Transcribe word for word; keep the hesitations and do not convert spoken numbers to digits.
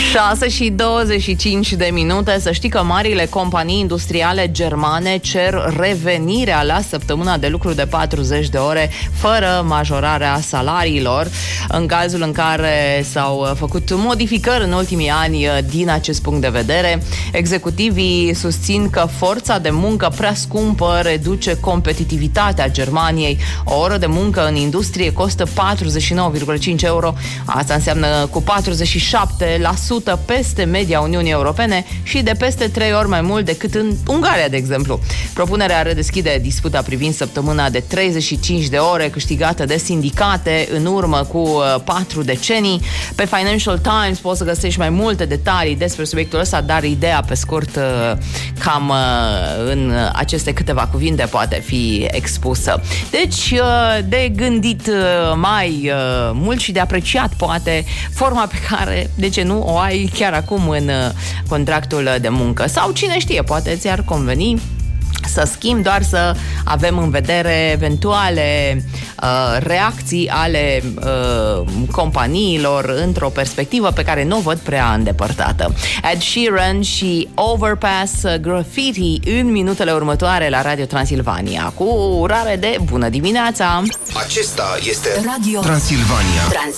șase și douăzeci și cinci de minute. Să știi că marile companii industriale germane cer revenirea la săptămâna de lucru de patruzeci de ore fără majorarea salariilor, în cazul în care s-au făcut modificări în ultimii ani din acest punct de vedere. Executivii susțin că forța de muncă prea scumpă reduce competitivitatea Germaniei. O oră de muncă în industrie costă patruzeci și nouă virgulă cinci euro. Asta înseamnă cu patruzeci și șapte la sută peste media Uniunii Europene și de peste trei ori mai mult decât în Ungaria, de exemplu. Propunerea redeschide disputa privind săptămâna de treizeci și cinci de ore câștigată de sindicate în urmă cu patru decenii. Pe Financial Times poți să găsești mai multe detalii despre subiectul ăsta, dar ideea pe scurt cam în aceste câteva cuvinte poate fi expusă. Deci, de gândit mai mult și de apreciat poate forma pe care, de ce nu, o ai chiar acum în contractul de muncă. Sau cine știe, poate ți-ar conveni să schimbi, doar să avem în vedere eventuale uh, reacții ale uh, companiilor într-o perspectivă pe care nu o văd prea îndepărtată. Ed Sheeran și Overpass Graffiti în minutele următoare la Radio Transilvania. Cu urare de bună dimineața! Acesta este Radio Transilvania. Trans-